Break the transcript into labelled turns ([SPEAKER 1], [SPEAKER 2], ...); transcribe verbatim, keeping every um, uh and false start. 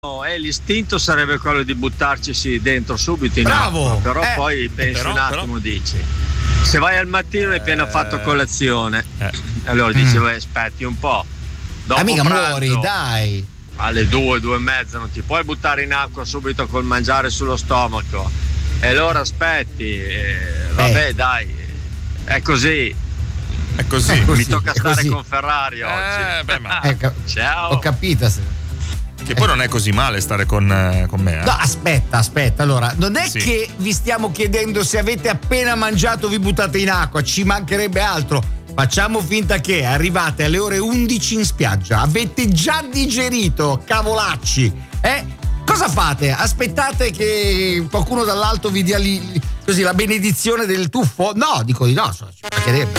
[SPEAKER 1] E l'istinto sarebbe quello di buttarci dentro subito in
[SPEAKER 2] Bravo!
[SPEAKER 1] acqua, però
[SPEAKER 2] eh,
[SPEAKER 1] poi pensi
[SPEAKER 3] però,
[SPEAKER 1] un attimo,
[SPEAKER 3] però.
[SPEAKER 1] dici se vai al mattino e hai appena fatto colazione,
[SPEAKER 3] eh.
[SPEAKER 1] allora dici
[SPEAKER 2] Mm.
[SPEAKER 1] "Beh, aspetti un po', dopo
[SPEAKER 2] Amica,
[SPEAKER 1] pranzo,
[SPEAKER 2] muori, dai.
[SPEAKER 1] alle due, due e mezza non ti puoi buttare in acqua subito col mangiare sullo stomaco, e allora aspetti, e, vabbè
[SPEAKER 2] Eh.
[SPEAKER 1] dai, è così,
[SPEAKER 3] È così.
[SPEAKER 2] È così.
[SPEAKER 1] mi tocca
[SPEAKER 2] è
[SPEAKER 1] stare
[SPEAKER 2] così.
[SPEAKER 1] con Ferrari oggi.
[SPEAKER 3] Eh, beh, ma
[SPEAKER 2] Eh, ca-
[SPEAKER 1] Ciao.
[SPEAKER 2] Ho capito. se-
[SPEAKER 3] che poi non è così male stare con, eh, con me. Eh.
[SPEAKER 2] No, aspetta, aspetta. Allora, non è
[SPEAKER 3] Sì.
[SPEAKER 2] che vi stiamo chiedendo se avete appena mangiato vi buttate in acqua, ci mancherebbe altro. Facciamo finta che arrivate alle ore undici in spiaggia, avete già digerito, cavolacci. Eh? Cosa fate? Aspettate che qualcuno dall'alto vi dia li- così la benedizione del tuffo? No, dico di no, ci mancherebbe.